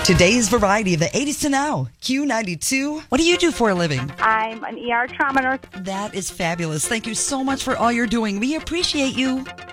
Today's variety of the 80s to now. Q92. What do you do for a living? I'm an ER trauma nurse. That is fabulous. Thank you so much for all you're doing. We appreciate you.